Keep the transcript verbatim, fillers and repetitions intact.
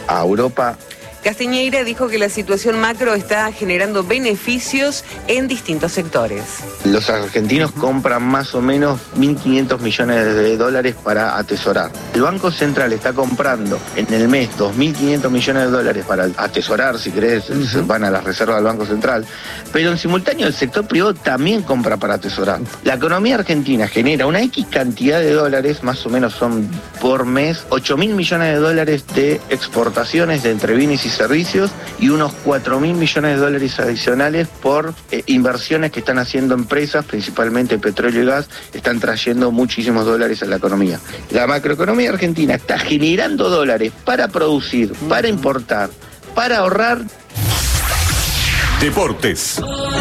a Europa. Castiñeira dijo que la situación macro está generando beneficios en distintos sectores. Los argentinos compran más o menos mil quinientos millones de dólares para atesorar. El Banco Central está comprando en el mes dos mil quinientos millones de dólares para atesorar, si querés, uh-huh. van a las reservas del Banco Central, pero en simultáneo el sector privado también compra para atesorar. La economía argentina genera una X cantidad de dólares, más o menos son por mes, ocho mil millones de dólares de exportaciones de entre bienes y servicios y unos cuatro mil millones de dólares adicionales por eh, inversiones que están haciendo empresas, principalmente petróleo y gas, están trayendo muchísimos dólares a la economía. La macroeconomía argentina está generando dólares para producir, para importar, para ahorrar. Deportes.